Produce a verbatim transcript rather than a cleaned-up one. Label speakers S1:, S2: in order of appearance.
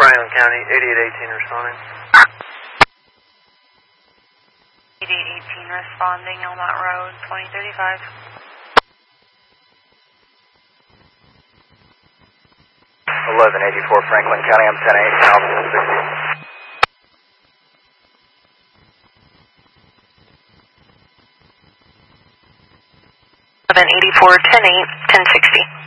S1: Franklin County, eighty-eight eighteen responding.
S2: eighty-eight eighteen responding, Elmont Road, twenty thirty-five.
S3: eleven eighty-four Franklin County, I'm ten eight, Alpha sixty.
S2: eleven eighty-four, ten eight, ten sixty.